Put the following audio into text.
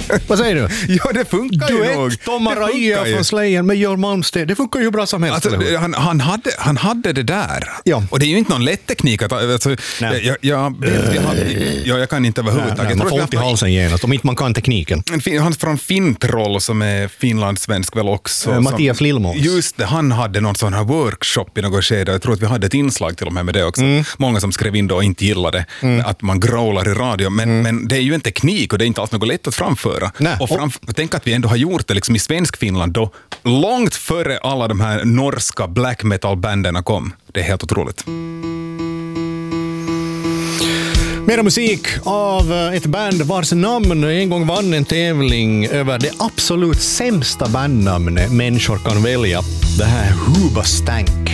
Vad säger du? Ja, det funkar ju nog. Duett, Tom Araya från Slayen med Björn Malmsteen. Det funkar ju bra som helst. Alltså, han hade det där. Ja. Och det är ju inte någon lätt teknik. Alltså, jag kan inte överhuvudtaget. Man får ont i halsen genast, om inte man kan tekniken. Han från Fintroll som är finlandssvensk väl också. Mattias Lillmås. Just det, han hade någon sån här workshop i något skede. Jag tror att vi hade ett inslag till och med det också. Många som skrev in då och inte gillade att man growlar i radio. Men det är ju en teknik och det är inte alls något lätt att framföra. Tänk att vi ändå har gjort det liksom i svensk Finland då, långt före alla de här norska black metal-bänderna kom. Det är helt otroligt. Mera musik av ett band vars namn en gång vann en tävling över det absolut sämsta bandnamnet människor kan välja. Det här Hoobastank.